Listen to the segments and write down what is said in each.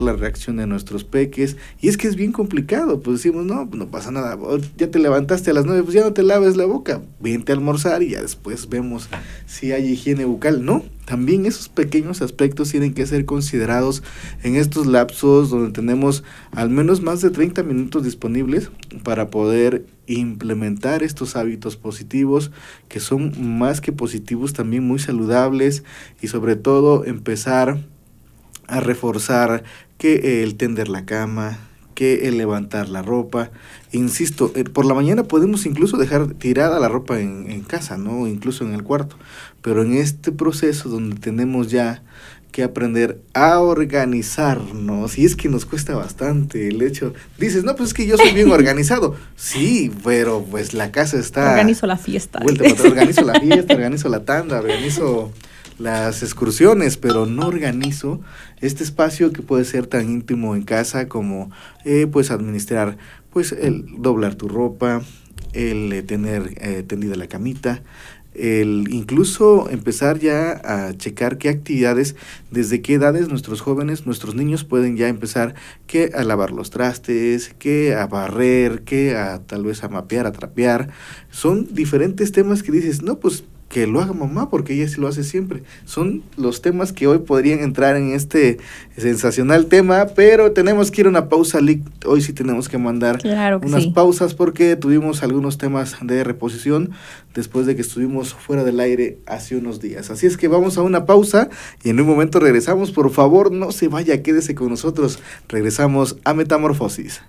la reacción de nuestros peques, y es que es bien complicado, pues decimos, no pasa nada, ya te levantaste a las 9, pues ya no te laves la boca, vente a almorzar y ya después vemos si hay higiene bucal. No, también esos pequeños aspectos tienen que ser considerados en estos lapsos donde tenemos al menos más de 30 minutos disponibles para poder implementar estos hábitos positivos, que son más que positivos, también muy saludables, y sobre todo empezar a reforzar que el tender la cama, que el levantar la ropa. Insisto, por la mañana podemos incluso dejar tirada la ropa en casa, ¿no? Incluso en el cuarto. Pero en este proceso donde tenemos ya que aprender a organizarnos, y es que nos cuesta bastante el hecho, dices, no, pues es que yo soy bien organizado. Sí, pero pues la casa está... Organizo la fiesta. Organizo la fiesta, organizo la tanda, organizo las excursiones, pero no organizo este espacio que puede ser tan íntimo en casa como pues administrar, pues el doblar tu ropa, el tener tendida la camita, el incluso empezar ya a checar qué actividades, desde qué edades nuestros jóvenes, nuestros niños pueden ya empezar que a lavar los trastes, que a barrer, que a tal vez a mapear, a trapear. Son diferentes temas que dices, no, pues que lo haga mamá, porque ella sí lo hace siempre. Son los temas que hoy podrían entrar en este sensacional tema, pero tenemos que ir a una pausa, Lick. Hoy sí tenemos que mandar unas pausas porque tuvimos algunos temas de reposición después de que estuvimos fuera del aire hace unos días. Así es que vamos a una pausa y en un momento regresamos. Por favor, no se vaya, quédese con nosotros. Regresamos a Metamorfosis.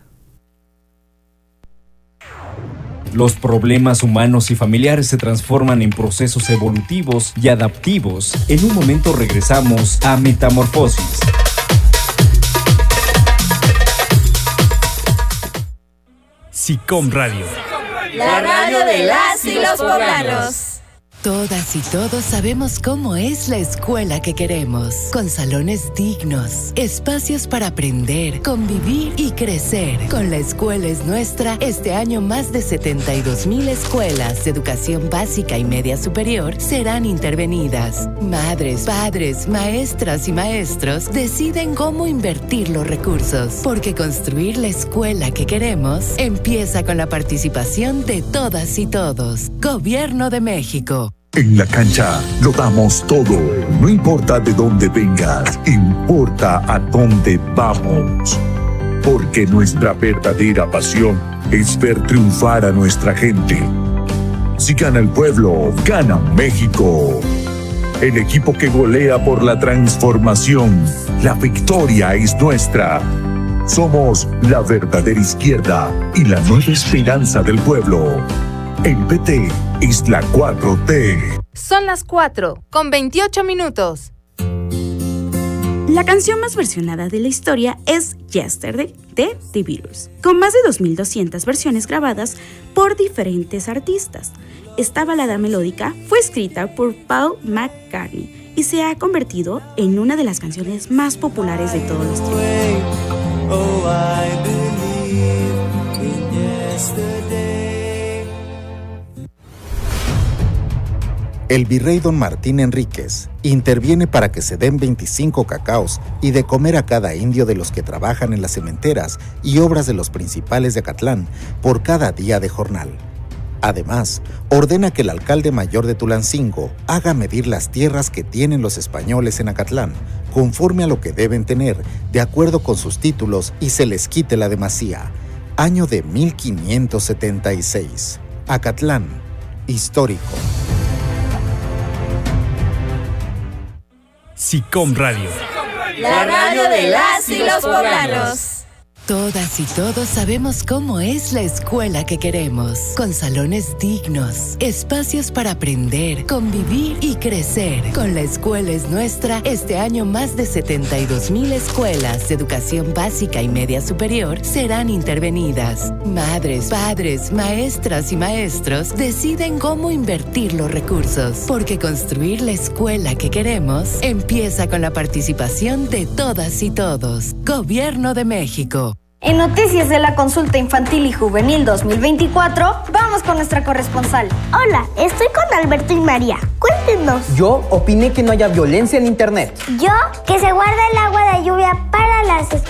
Los problemas humanos y familiares se transforman en procesos evolutivos y adaptivos. En un momento regresamos a Metamorfosis. SICOM Radio. La radio de las y los poblanos. Todas y todos sabemos cómo es la escuela que queremos, con salones dignos, espacios para aprender, convivir y crecer. Con La Escuela es Nuestra, este año más de 72,000 escuelas de educación básica y media superior serán intervenidas. Madres, padres, maestras y maestros deciden cómo invertir los recursos, porque construir la escuela que queremos empieza con la participación de todas y todos. Gobierno de México. En la cancha lo damos todo, no importa de dónde vengas, importa a dónde vamos. Porque nuestra verdadera pasión es ver triunfar a nuestra gente. Si gana el pueblo, gana México. El equipo que golea por la transformación, la victoria es nuestra. Somos la verdadera izquierda y la nueva esperanza del pueblo. El PT es la 4T. Son las 4:28. La canción más versionada de la historia es Yesterday de The Beatles, con más de 2,200 versiones grabadas por diferentes artistas. Esta balada melódica fue escrita por Paul McCartney y se ha convertido en una de las canciones más populares de todos los tiempos. Oh, I believe in yesterday. El virrey don Martín Enríquez interviene para que se den 25 cacaos y de comer a cada indio de los que trabajan en las cementeras y obras de los principales de Acatlán por cada día de jornal. Además, ordena que el alcalde mayor de Tulancingo haga medir las tierras que tienen los españoles en Acatlán, conforme a lo que deben tener, de acuerdo con sus títulos, y se les quite la demasía. Año de 1576. Acatlán, histórico. SICOM Radio. La radio de las y los poblanos. Todas y todos sabemos cómo es la escuela que queremos, con salones dignos, espacios para aprender, convivir y crecer. Con La Escuela es Nuestra, este año más de 72,000 escuelas de educación básica y media superior serán intervenidas. Madres, padres, maestras y maestros deciden cómo invertir los recursos, porque construir la escuela que queremos empieza con la participación de todas y todos. Gobierno de México. En Noticias de la Consulta Infantil y Juvenil 2024, vamos con nuestra corresponsal. Hola, estoy con Alberto y María. Cuéntenos. Yo opiné que no haya violencia en internet. Yo, que se guarda el agua de lluvia para las escuelas.